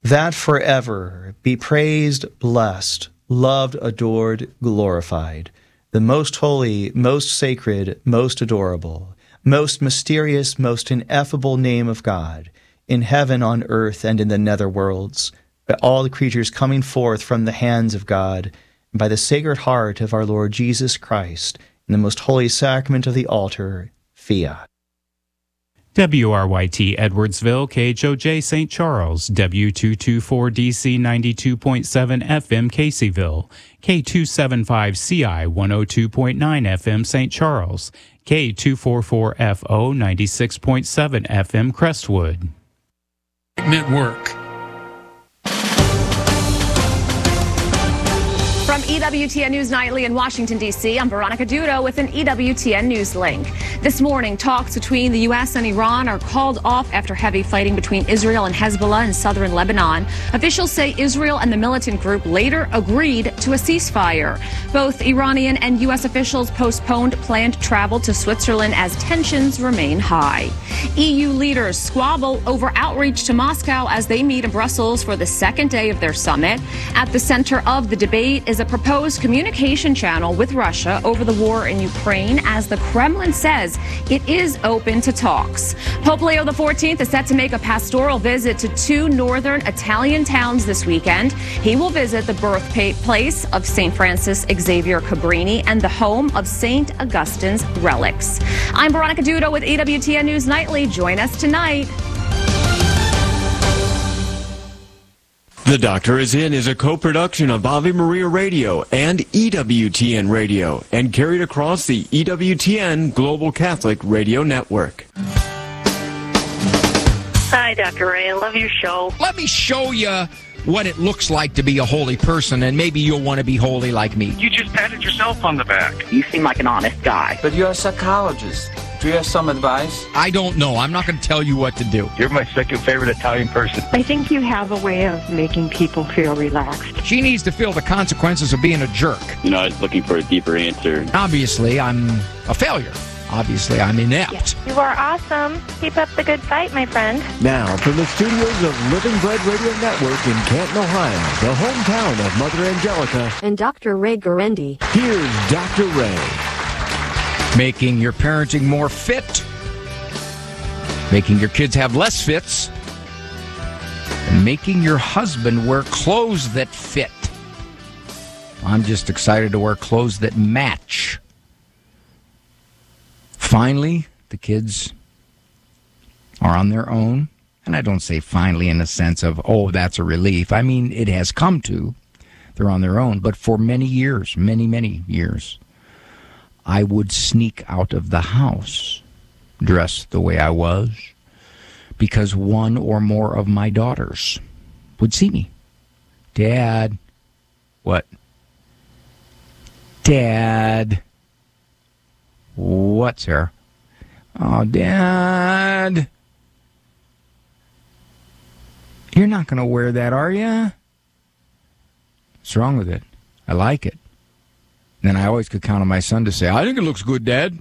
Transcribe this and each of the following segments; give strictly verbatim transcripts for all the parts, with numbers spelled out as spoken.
that forever be praised, blessed, loved, adored, glorified, the most holy, most sacred, most adorable, most mysterious, most ineffable name of God, in heaven, on earth, and in the nether worlds, by all the creatures coming forth from the hands of God, and by the Sacred Heart of our Lord Jesus Christ, in the most holy sacrament of the altar, fiat. W R Y T Edwardsville, K H O J Saint Charles, W two twenty-four D C ninety-two point seven F M Caseyville, K two seventy-five C I one oh two point nine F M Saint Charles, K two forty-four F O ninety-six point seven F M Crestwood. Network. From E W T N News Nightly in Washington, D C, I'm Veronica Dudo with an E W T N News link. This morning, talks between the U S and Iran are called off after heavy fighting between Israel and Hezbollah in southern Lebanon. Officials say Israel and the militant group later agreed to a ceasefire. Both Iranian and U S officials postponed planned travel to Switzerland as tensions remain high. E U leaders squabble over outreach to Moscow as they meet in Brussels for the second day of their summit. At the center of the debate is a proposed communication channel with Russia over the war in Ukraine, as the Kremlin says it is open to talks. Pope Leo the fourteenth is set to make a pastoral visit to two northern Italian towns this weekend. He will visit the birthplace of Saint Francis Xavier Cabrini and the home of Saint Augustine's relics. I'm Veronica Dudo with E W T N News Nightly. Join us tonight. The Doctor is In is a co-production of Ave Maria Radio and E W T N Radio and carried across the E W T N Global Catholic Radio Network. Hi, Doctor Ray. I love your show. Let me show you what it looks like to be a holy person, and maybe you'll want to be holy like me. You just patted yourself on the back. You seem like an honest guy. But you're a psychologist. Do you have some advice? I don't know. I'm not going to tell you what to do. You're my second favorite Italian person. I think you have a way of making people feel relaxed. She needs to feel the consequences of being a jerk. You know, I was looking for a deeper answer. Obviously, I'm a failure. Obviously, I'm inept. Yes. You are awesome. Keep up the good fight, my friend. Now, from the studios of Living Bread Radio Network in Canton, Ohio, the hometown of Mother Angelica, and Doctor Ray Guarendi, here's Doctor Ray. Making your parenting more fit, making your kids have less fits, and making your husband wear clothes that fit. I'm just excited to wear clothes that match. Finally, the kids are on their own. And I don't say finally in the sense of, oh, that's a relief. I mean, it has come to. They're on their own. But for many years, many, many years, I would sneak out of the house, dressed the way I was, because one or more of my daughters would see me. Dad. What? Dad. What, sir? Oh, Dad. You're not going to wear that, are you? What's wrong with it? I like it. And I always could count on my son to say, I think it looks good, Dad.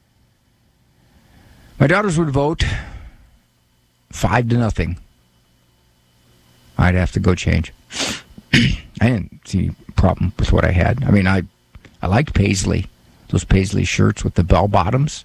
My daughters would vote five to nothing. I'd have to go change. I didn't see a problem with what I had. I mean, I, I liked Paisley. Those Paisley shirts with the bell bottoms.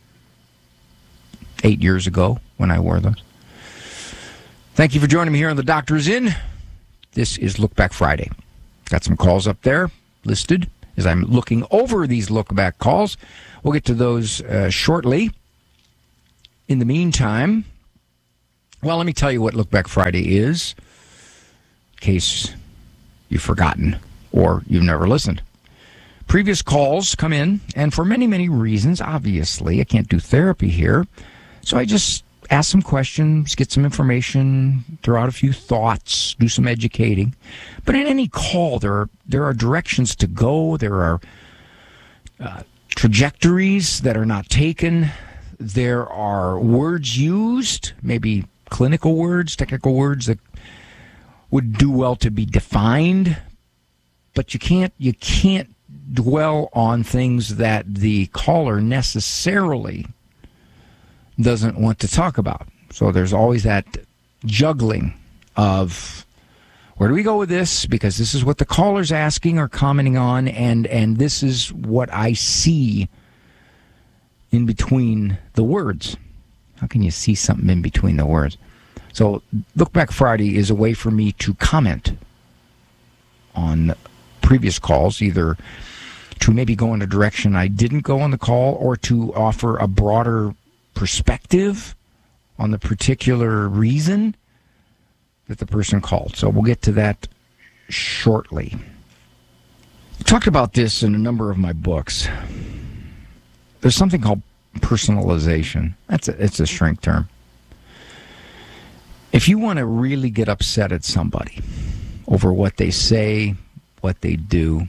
Eight years ago when I wore those. Thank you for joining me here on The Doctor Is In. This is Look Back Friday. Got some calls up there listed as I'm looking over these look back calls. We'll get to those uh, shortly. In the meantime, well, let me tell you what Look Back Friday is, in case you've forgotten or you've never listened. Previous calls come in, and for many, many reasons, obviously, I can't do therapy here, so I just ask some questions, get some information, throw out a few thoughts, do some educating. But in any call, there are, there are directions to go, there are uh, trajectories that are not taken, there are words used, maybe clinical words, technical words that would do well to be defined, but you can't you can't dwell on things that the caller necessarily doesn't want to talk about. So there's always that juggling of Where do we go with this? Because this is what the caller's asking or commenting on, and, and this is what I see in between the words. How can you see something in between the words? So Look Back Friday is a way for me to comment on previous calls, either to maybe go in a direction I didn't go on the call or to offer a broader perspective on the particular reason that the person called. So we'll get to that shortly. I talked about this in a number of my books. There's something called personalization. That's a, it's a shrink term. If you want to really get upset at somebody over what they say, what they do,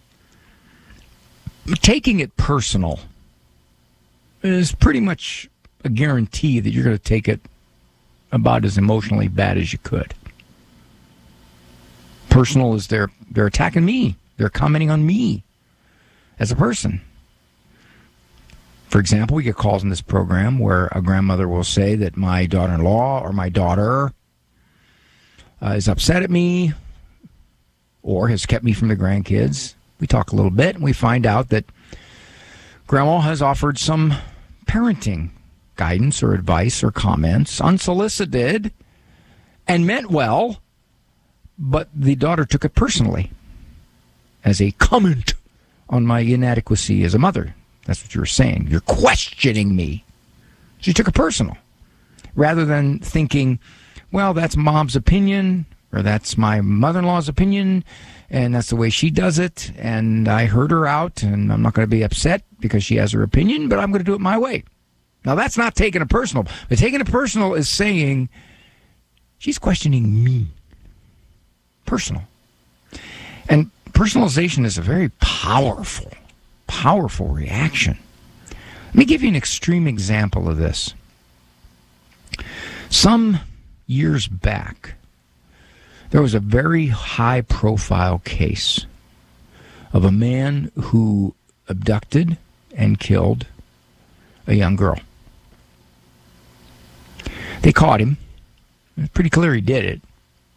taking it personal is pretty much a guarantee that you're going to take it about as emotionally bad as you could. Personal is they're, they're attacking me. They're commenting on me as a person. For example, we get calls in this program where a grandmother will say that my daughter-in-law or my daughter uh, is upset at me or has kept me from the grandkids. We talk a little bit and we find out that Grandma has offered some parenting guidance or advice or comments, unsolicited, and meant well, but the daughter took it personally as a comment on my inadequacy as a mother. That's what you were saying. You're questioning me. She took it personal. Rather than thinking, well, that's Mom's opinion, or that's my mother-in-law's opinion, and that's the way she does it, and I heard her out, and I'm not going to be upset because she has her opinion, but I'm going to do it my way. Now, that's not taking it personal. But taking it personal is saying, she's questioning me. Personal. And personalization is a very powerful, powerful reaction. Let me give you an extreme example of this. Some years back, there was a very high-profile case of a man who abducted and killed a young girl. They caught him. It's pretty clear he did it.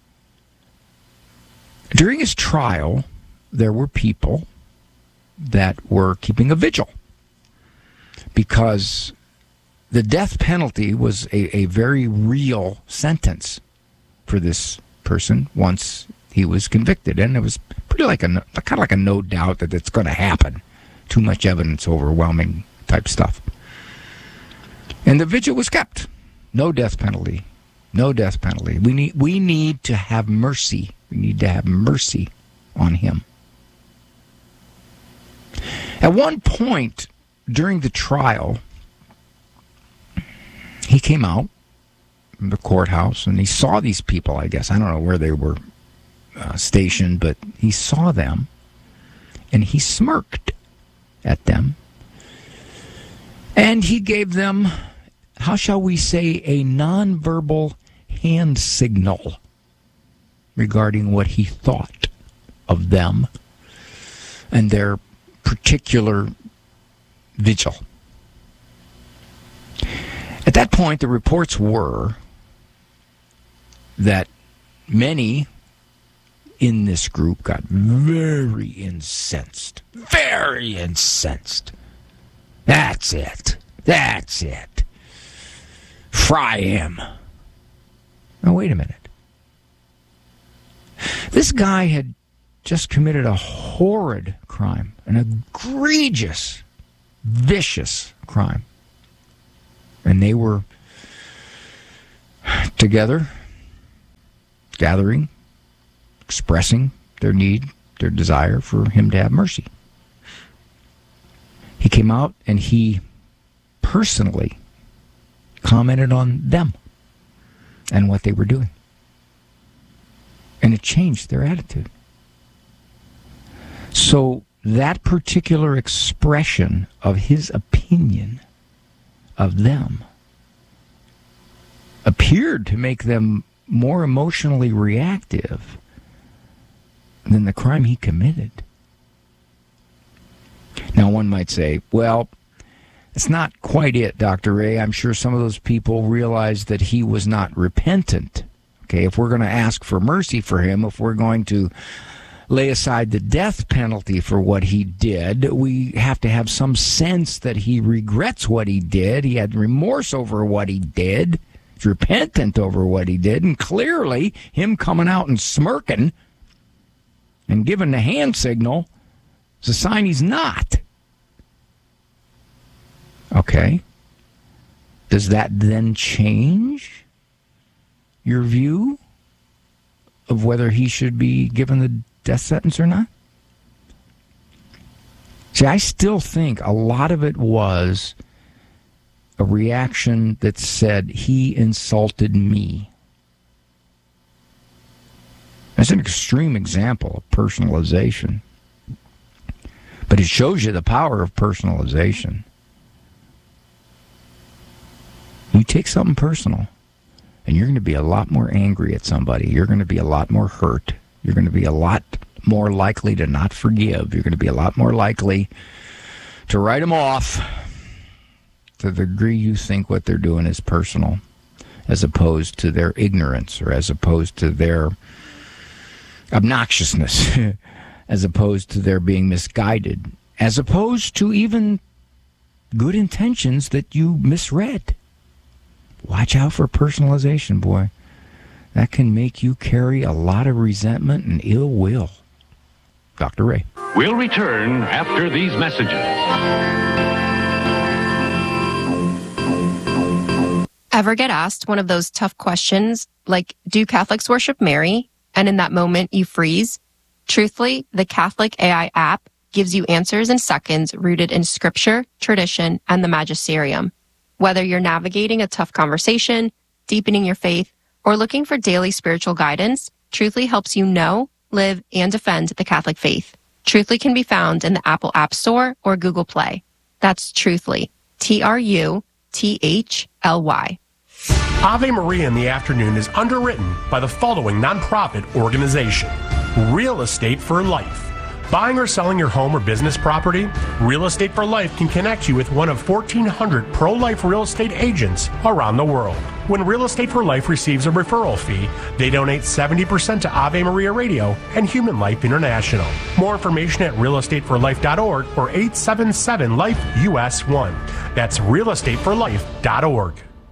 During his trial, there were people that were keeping a vigil because the death penalty was a, a very real sentence for this person once he was convicted. And it was pretty like a, kind of like a no doubt that it's going to happen. Too much evidence, overwhelming type stuff. And the vigil was kept. No death penalty. No death penalty. We need we need to have mercy. We need to have mercy on him. At one point during the trial, he came out from the courthouse and he saw these people, I guess. I don't know where they were uh, stationed, but he saw them and he smirked at them. And he gave them, how shall we say, a nonverbal hand signal regarding what he thought of them and their particular vigil. At that point, the reports were that many in this group got very incensed. Very incensed. That's it. That's it. Fry him. Now, wait a minute. This guy had just committed a horrid crime, an egregious, vicious crime. And they were together, gathering, expressing their need, their desire for him to have mercy. He came out and he personally commented on them and what they were doing. And it changed their attitude. So that particular expression of his opinion of them appeared to make them more emotionally reactive than the crime he committed. Now, one might say, well, it's not quite it, Doctor Ray. I'm sure some of those people realized that he was not repentant. Okay, if we're going to ask for mercy for him, if we're going to lay aside the death penalty for what he did, we have to have some sense that he regrets what he did. He had remorse over what he did. He's repentant over what he did. And clearly, him coming out and smirking and giving the hand signal is a sign he's not. Okay. Does that then change your view of whether he should be given the death sentence or not? See, I still think a lot of it was a reaction that said, he insulted me. That's an extreme example of personalization. But it shows you the power of personalization. You take something personal, and you're going to be a lot more angry at somebody. You're going to be a lot more hurt. You're going to be a lot more likely to not forgive. You're going to be a lot more likely to write them off to the degree you think what they're doing is personal, as opposed to their ignorance, or as opposed to their obnoxiousness, as opposed to their being misguided, as opposed to even good intentions that you misread. Watch out for personalization, boy. That can make you carry a lot of resentment and ill will. Doctor Ray. We'll return after these messages. Ever get asked one of those tough questions, like, do Catholics worship Mary? And in that moment, you freeze? Truthfully, the Catholic A I app gives you answers in seconds rooted in scripture, tradition, and the magisterium. Whether you're navigating a tough conversation, deepening your faith, or looking for daily spiritual guidance, Truthfully helps you know, live, and defend the Catholic faith. Truthfully can be found in the Apple App Store or Google Play. That's Truthfully. T R U T H L Y. Ave Maria in the Afternoon is underwritten by the following nonprofit organization: Real Estate for Life. Buying or selling your home or business property? Real Estate for Life can connect you with one of fourteen hundred pro-life real estate agents around the world. When Real Estate for Life receives a referral fee, they donate seventy percent to Ave Maria Radio and Human Life International. More information at real estate for life dot org or eight seven seven life U S one. That's real estate for life dot org.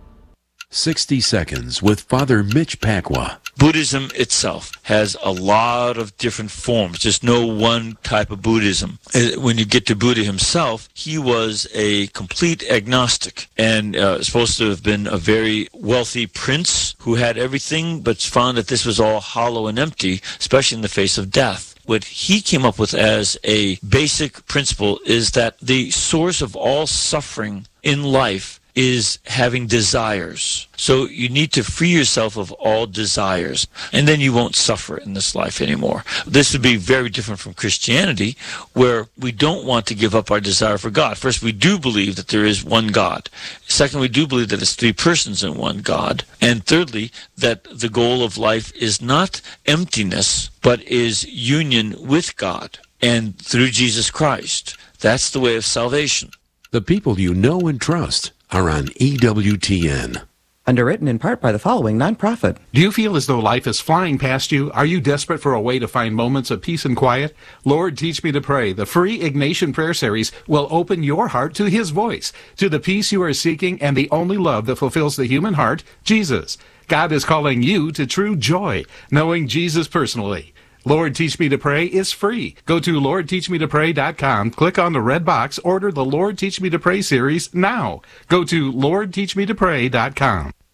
sixty Seconds with Father Mitch Pacwa. Buddhism itself has a lot of different forms. There's no one type of Buddhism. When you get to Buddha himself, he was a complete agnostic and uh, supposed to have been a very wealthy prince who had everything, but found that this was all hollow and empty, especially in the face of death. What he came up with as a basic principle is that the source of all suffering in life is having desires. So you need to free yourself of all desires, and then you won't suffer in this life anymore. This would be very different from Christianity, where we don't want to give up our desire for God. First, we do believe that there is one God. Second, we do believe that it's three persons in one God. And thirdly, that the goal of life is not emptiness, but is union with God and through Jesus Christ. That's the way of salvation. The people you know and trust are on E W T N. Underwritten in part by the following nonprofit. Do you feel as though life is flying past you? Are you desperate for a way to find moments of peace and quiet? Lord, Teach Me to Pray, the free Ignatian Prayer Series, will open your heart to His voice, to the peace you are seeking and the only love that fulfills the human heart, Jesus. God is calling you to true joy, knowing Jesus personally. Lord, Teach Me to Pray is free. Go to lord teach me to pray dot com, click on the red box, order the Lord Teach Me to Pray series now. Go to lord teach me to pray dot com.